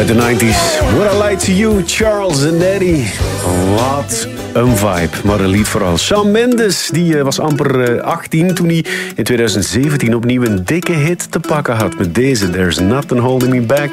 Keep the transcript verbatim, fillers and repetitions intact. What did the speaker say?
Uit de negentig. What I Like To You, Charles and Eddie. Wat een vibe, maar een lied vooral. Shawn Mendes die was amper achttien toen hij in twintig zeventien opnieuw een dikke hit te pakken had met deze There's Nothing Holding Me Back.